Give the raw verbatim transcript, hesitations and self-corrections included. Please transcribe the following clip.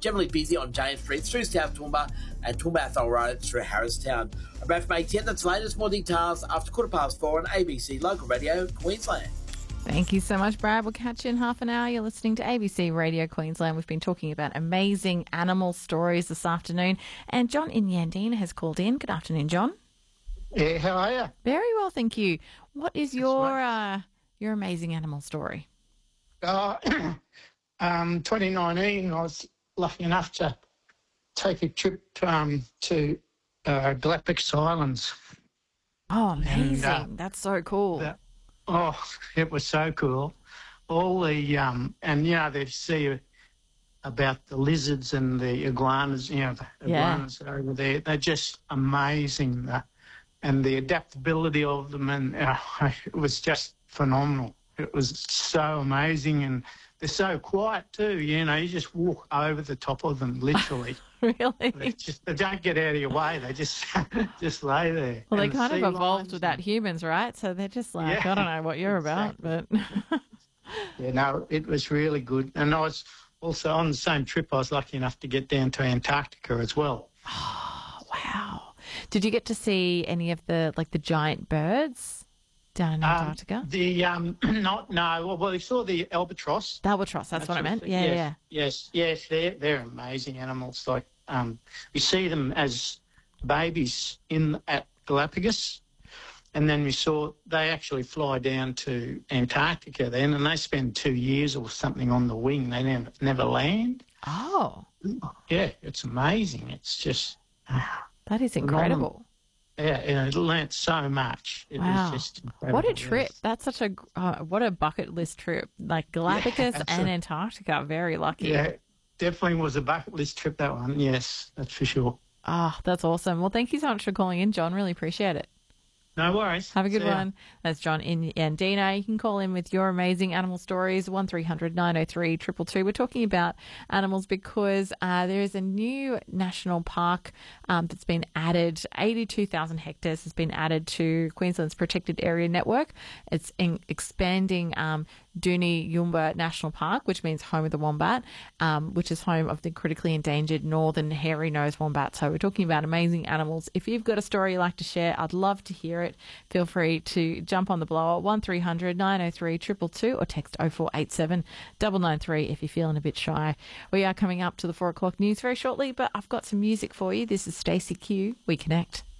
generally busy on James Street through South Toowoomba and Toowoomba Athol Road through Harristown. I'm Brad from A T N. That's the latest. More details after quarter past four on A B C Local Radio Queensland. Thank you so much, Brad. We'll catch you in half an hour. You're listening to A B C Radio Queensland. We've been talking about amazing animal stories this afternoon. And John in Yandina has called in. Good afternoon, John. Yeah, how are you? Very well, thank you. What is your uh, your amazing animal story? Uh, um, twenty nineteen, I was lucky enough to take a trip um, to uh, Galapagos Islands. Oh, amazing. And, uh, That's so cool. That, oh, it was so cool. All the, um, and, you know, they see about the lizards and the iguanas, you know, the Yeah. iguanas over there. They're just amazing. Uh, and the adaptability of them, and uh, it was just phenomenal. It was so amazing, and they're so quiet too, you know, you just walk over the top of them, literally. Really? They just they don't get out of your way, they just just lay there. Well, they And the kind of sea evolved lions without and- humans, right? So they're just like, Yeah, I don't know what you're exactly. about, but... Yeah, no, it was really good. And I was also on the same trip, I was lucky enough to get down to Antarctica as well. Wow. Did you get to see any of the, like, the giant birds down in Antarctica? Um, the, um, not, no, well, we saw the albatross. The albatross, that's what I meant. Yeah, yes, yeah. Yes, yes, they're, they're amazing animals. Like, um, we see them as babies in at Galapagos, and then we saw they actually fly down to Antarctica then, and they spend two years or something on the wing. They never, never land. Oh, Yeah, it's amazing. It's just... that is incredible. Yeah, and I learnt so much. It Wow. was just incredible. What a trip. yes. That's such a, uh, what a bucket list trip. Like Galapagos Yeah, and absolutely. Antarctica, very lucky. Yeah, definitely was a bucket list trip, that one. Yes, that's for sure. Oh, that's awesome. Well, thank you so much for calling in, John. Really appreciate it. No worries. Have a good See ya. one. That's John in Yandina. You can call in with your amazing animal stories, one three hundred nine oh three two two two. We're talking about animals because uh, there is a new national park um, that's been added. eighty-two thousand hectares has been added to Queensland's protected area network. It's in expanding um, Dooney Yumba National Park, which means home of the wombat, um, which is home of the critically endangered northern hairy-nosed wombat. So we're talking about amazing animals. If you've got a story you'd like to share, I'd love to hear it. Feel free to jump on the blower, one three hundred nine oh three two two two, or text oh four eight seven nine nine three if you're feeling a bit shy. We are coming up to the four o'clock news very shortly, but I've got some music for you. This is Stacey Q. We Connect.